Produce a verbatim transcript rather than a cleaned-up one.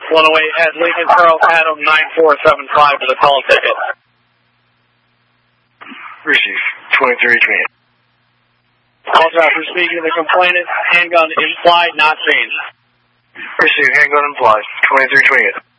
one oh eight at Lincoln Charles Adam nine four seven five to the call ticket. Receive, twenty-three twenty-eight. Call traffic speaking to the complainant, handgun implied, not changed. Receive, handgun implied, twenty-three twenty-eight.